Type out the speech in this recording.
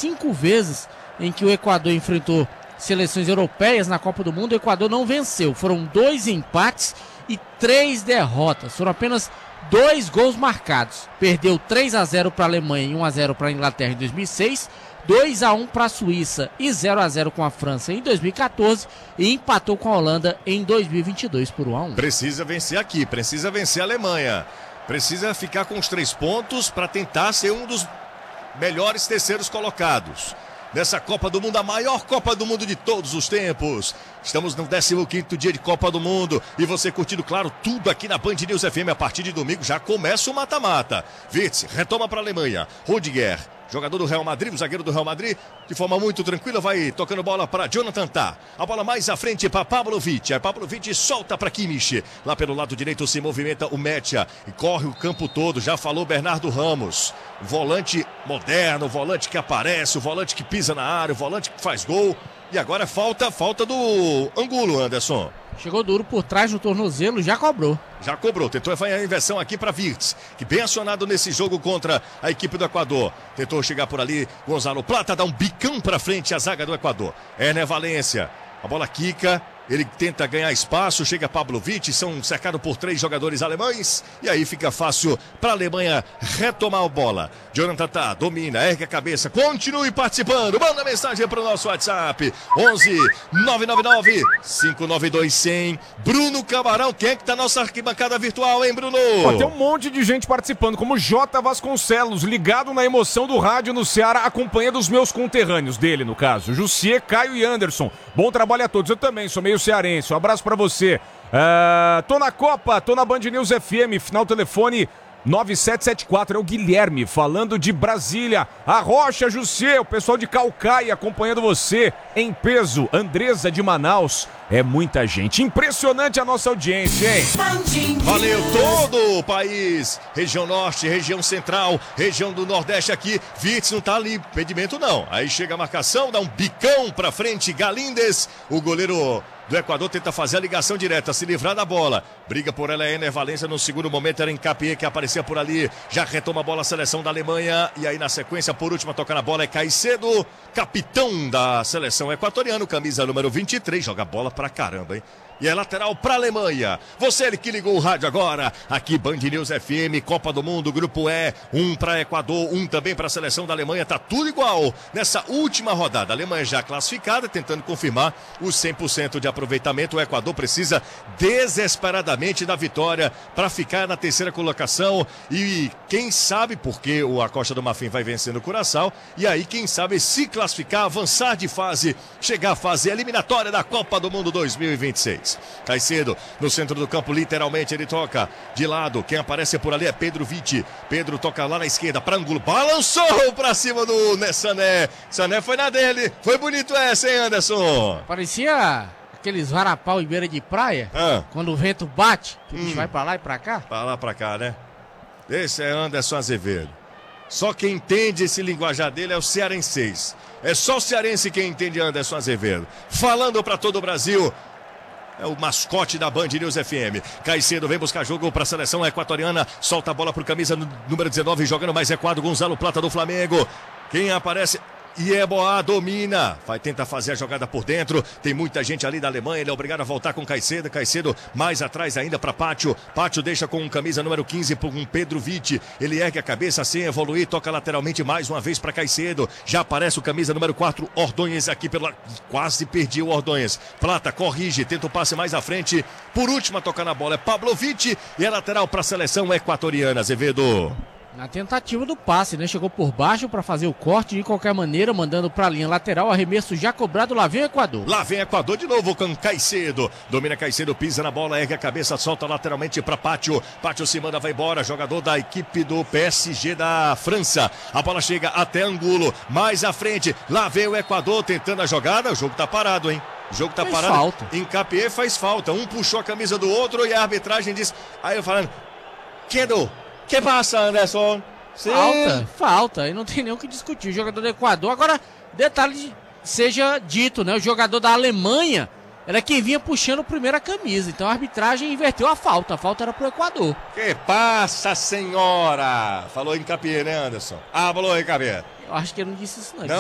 5 vezes em que o Equador enfrentou seleções europeias na Copa do Mundo, o Equador não venceu. Foram 2 empates e 3 derrotas. Foram apenas 2 gols marcados. Perdeu 3-0 para a Alemanha e 1-0 para a Inglaterra em 2006, 2-1 para a Suíça e 0-0 com a França em 2014 e empatou com a Holanda em 2022 por 1-1. Precisa vencer aqui, precisa vencer a Alemanha. Precisa ficar com os 3 pontos para tentar ser um dos melhores terceiros colocados nessa Copa do Mundo, a maior Copa do Mundo de todos os tempos. Estamos no 15º dia de Copa do Mundo e você curtindo, claro, tudo aqui na Band News FM. A partir de domingo já começa o mata-mata. Wirtz retoma para a Alemanha. Rudiger, jogador do Real Madrid, o zagueiro do Real Madrid, de forma muito tranquila, vai tocando bola para Jonathan Tah. A bola mais à frente para Pavlovic. A Pavlovic solta para Kimmich. Lá pelo lado direito se movimenta o Metia e corre o campo todo. Já falou Bernardo Ramos. O volante moderno, o volante que aparece, o volante que pisa na área, o volante que faz gol. E agora falta do Angulo, Anderson. Chegou duro por trás no tornozelo, já cobrou. Já cobrou, tentou fazer a inversão aqui para Wirtz, que bem acionado nesse jogo contra a equipe do Equador. Tentou chegar por ali, Gonzalo Plata dá um bicão para frente a zaga do Equador. Éner Valencia, a bola quica, ele tenta ganhar espaço, chega Pavlovic, são cercados por 3 jogadores alemães, e aí fica fácil para a Alemanha retomar a bola. Jonathan Tah domina, ergue a cabeça, continue participando, manda mensagem para o nosso WhatsApp, 11 999 592 100. Bruno Camarão, quem é que tá na nossa arquibancada virtual, hein, Bruno? Tem um monte de gente participando, como J. Vasconcelos, ligado na emoção do rádio no Ceará, acompanhando os meus conterrâneos, dele no caso, Jussier, Caio e Anderson. Bom trabalho a todos, eu também sou meio cearense, um abraço pra você. Tô na Copa, tô na Band News FM, final telefone 9774, é o Guilherme falando de Brasília. A Rocha, Jussier, o pessoal de Caucaia acompanhando você em peso. Andresa de Manaus, é muita gente. Impressionante a nossa audiência, hein? Valeu todo o país, região norte, região central, região do nordeste aqui. Wirtz não tá ali, impedimento não. Aí chega a marcação, dá um bicão pra frente, Galíndez, o goleiro do Equador tenta fazer a ligação direta, se livrar da bola. Briga por ela, Éner Valencia no segundo momento, era Encapié que aparecia por ali. Já retoma a bola a seleção da Alemanha. E aí na sequência, por última, toca na bola é Caicedo, capitão da seleção equatoriana, camisa número 23. Joga bola pra caramba, hein? E é lateral para a Alemanha. Você que ligou o rádio agora, aqui Band News FM, Copa do Mundo, Grupo E, 1 para Equador, 1 também para a seleção da Alemanha, tá tudo igual. Nessa última rodada, a Alemanha já classificada, tentando confirmar os 100% de aproveitamento. O Equador precisa desesperadamente da vitória para ficar na 3ª colocação. E quem sabe, porque a Costa do Marfim vai vencendo o Curaçao, e aí quem sabe se classificar, avançar de fase, chegar à fase eliminatória da Copa do Mundo 2026. Caicedo no centro do campo, literalmente ele toca de lado, quem aparece por ali é Pedro Vitti. Pedro toca lá na esquerda para Angulo, balançou para cima do Sané. Sané foi na dele, foi bonito essa, hein, Anderson? Parecia aqueles varapau em beira de praia, quando o vento bate, que o bicho vai pra lá e pra cá. Pra lá, pra cá, né? Esse é Anderson Azevedo. Só quem entende esse linguajar dele é o cearense. É só o cearense quem entende Anderson Azevedo. Falando para todo o Brasil, é o mascote da Band News FM. Caicedo vem buscar jogo para a seleção equatoriana. Solta a bola para o camisa número 19, jogando mais recuado, Gonzalo Plata do Flamengo. Quem aparece? Yeboah domina, vai tentar fazer a jogada por dentro, tem muita gente ali da Alemanha, ele é obrigado a voltar com Caicedo, Caicedo mais atrás ainda para Pátio, Pátio deixa com camisa número 15 por um Pedro Vitti, ele ergue a cabeça sem evoluir, toca lateralmente mais uma vez para Caicedo, já aparece o camisa número 4, Ordonhas aqui pela, quase perdi o Ordonhas, Plata corrige, tenta o passe mais à frente, por último a tocar na bola é Pavlovic e é lateral para a seleção equatoriana, Azevedo. Na tentativa do passe, né? Chegou por baixo para fazer o corte de qualquer maneira, mandando para a linha lateral, arremesso já cobrado, lá vem o Equador. Lá vem Equador de novo com Caicedo. Domina Caicedo, pisa na bola, ergue a cabeça, solta lateralmente para Pátio. Pátio se manda, vai embora, jogador da equipe do PSG da França. A bola chega até Angulo, mais à frente, lá vem o Equador tentando a jogada, o jogo tá parado, hein? O jogo tá parado. Falta. Encapié faz falta, um puxou a camisa do outro e a arbitragem diz, aí eu falando, que passa, Anderson? Falta, e não tem nem o que discutir. O jogador do Equador, agora, detalhe seja dito, né? O jogador da Alemanha era quem vinha puxando primeiro a camisa. Então a arbitragem inverteu a falta era pro Equador. Que passa, senhora? Falou Encapié, né, Anderson? Falou Encapié. Eu acho que ele não disse isso, não.